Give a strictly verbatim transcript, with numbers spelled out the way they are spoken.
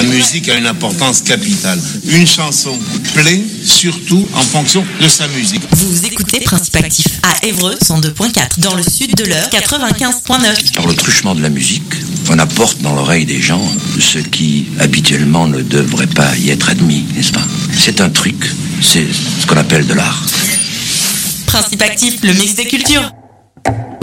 musique a une importance capitale. Une chanson plaît surtout en fonction de sa musique. Vous écoutez Principe Actif à Évreux cent deux point quatre, dans le sud de l'Eure quatre-vingt-quinze point neuf. Par le truchement de la musique, on apporte dans l'oreille des gens ce qui habituellement ne devrait pas y être admis, n'est-ce pas? C'est un truc, c'est ce qu'on appelle de l'art. Principe Actif, le mix des cultures.